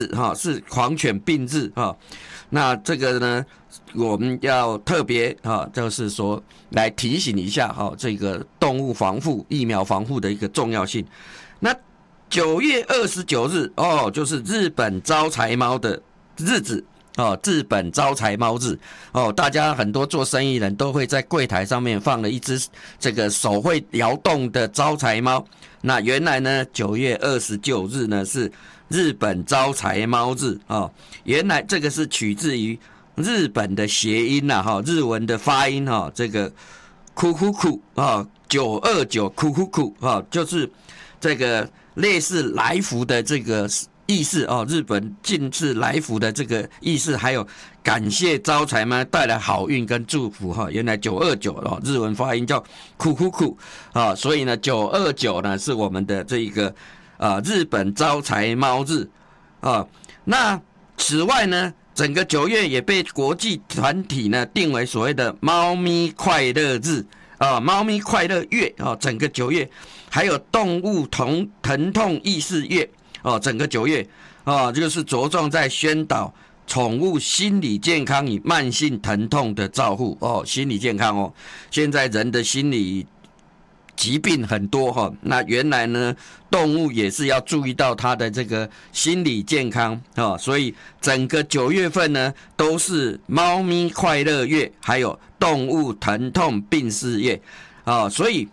是狂犬病日那这个呢，我们要特别就是说来提醒一下这个动物防护、疫苗防护的一个重要性。那9月29日就是日本招财猫的日子日本招财猫日大家很多做生意人都会在柜台上面放了一只这个手会摇动的招财猫。那原来呢9月29日呢是日本招财猫日原来这个是取自于日本的谐音日文的发音这个哭哭哭929哭哭哭就是这个类似来福的这个意思日本近次来福的这个意思，还有感谢招财猫带来好运跟祝福原来929日文发音叫哭哭哭所以呢929呢是我们的这一个日本招财猫日那此外呢，整个9月也被国际团体呢定为所谓的猫咪快乐日猫咪快乐月整个9月，还有动物疼痛意识月整个9月就是着重在宣导宠物心理健康与慢性疼痛的照护心理健康现在人的心理疾病很多那原来呢动物也是要注意到它的这个心理健康所以整个9月份呢都是猫咪快乐月，还有动物疼痛病逝月所以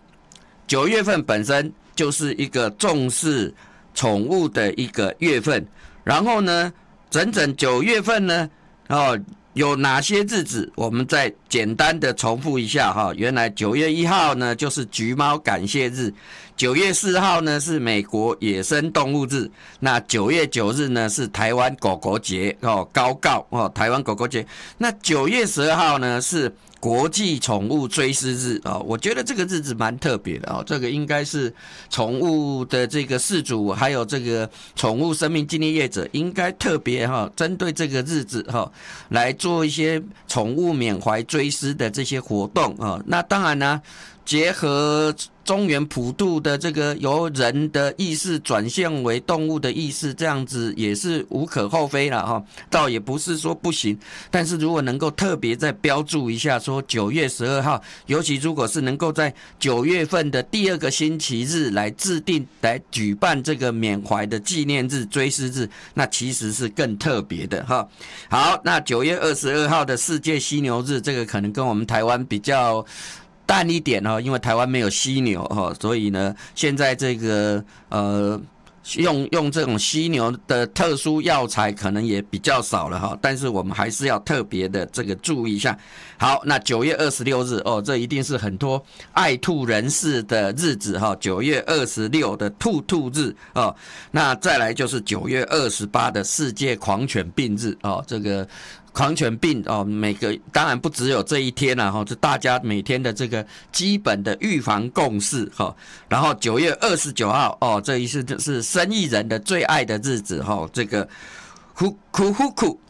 9月份本身就是一个重视宠物的一个月份。然后呢整整9月份呢有哪些日子，我们再简单的重复一下原来9月1号呢就是橘猫感谢日，9月4号呢是美国野生动物日，那9月9日呢是台湾狗狗节高告台湾狗狗节，那9月12号呢是国际宠物追思日我觉得这个日子蛮特别的这个应该是宠物的这个饲主还有这个宠物生命经历业者应该特别针对这个日子来做一些宠物缅怀追思的这些活动那当然呢结合中原普渡的这个由人的意识转向为动物的意识，这样子也是无可厚非啦倒也不是说不行，但是如果能够特别再标注一下说9月12号，尤其如果是能够在9月份的第2个星期日来制定来举办这个缅怀的纪念日追思日，那其实是更特别的好，那9月22号的世界犀牛日，这个可能跟我们台湾比较淡一点因为台湾没有犀牛所以呢现在这个用这种犀牛的特殊药材可能也比较少了但是我们还是要特别的这个注意一下。好，那9月26日这一定是很多爱兔人士的日子9月26的兔日那再来就是9月28的世界狂犬病日这个狂犬病每个当然不只有这一天这大家每天的这个基本的预防共识然后9月29号这一次是生意人的最爱的日子这个哭哭哭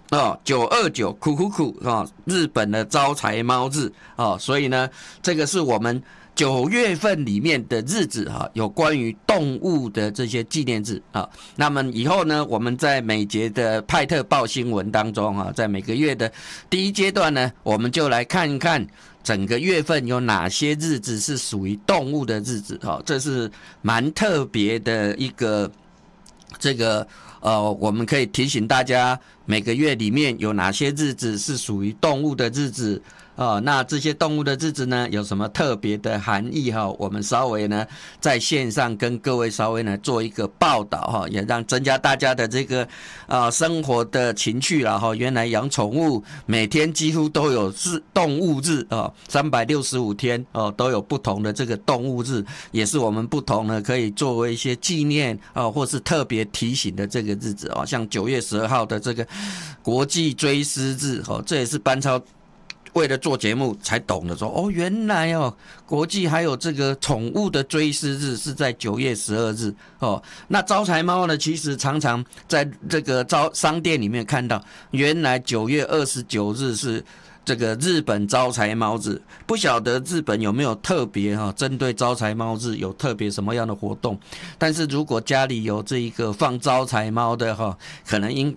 929哭哭哭日本的招财猫日所以呢这个是我们9月份里面的日子有关于动物的这些纪念日那么以后呢我们在每节的派特报新闻当中在每个月的第一阶段呢我们就来看一看整个月份有哪些日子是属于动物的日子这是蛮特别的一个这个我们可以提醒大家每个月里面有哪些日子是属于动物的日子那这些动物的日子呢有什么特别的含义我们稍微呢在线上跟各位稍微呢做一个报道也让增加大家的这个生活的情趣啦原来养宠物每天几乎都有动物日365天都有不同的这个动物日，也是我们不同的可以作为一些纪念或是特别提醒的这个日子像9月12号的这个国际追思日这也是班超为了做节目才懂得说原来国际还有这个宠物的追思日是在9月12日那招财猫呢其实常常在这个商店里面看到，原来9月29日是这个日本招财猫日，不晓得日本有没有特别针对招财猫日有特别什么样的活动？但是如果家里有这一个放招财猫的可能应